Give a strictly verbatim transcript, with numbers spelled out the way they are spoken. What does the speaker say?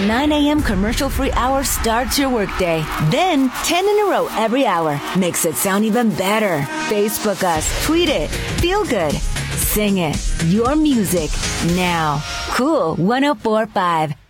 nine a.m. commercial-free hour starts your workday. Then, ten in a row every hour makes it sound even better. Facebook us, tweet it, feel good, sing it. Your music now. Cool one oh four point five.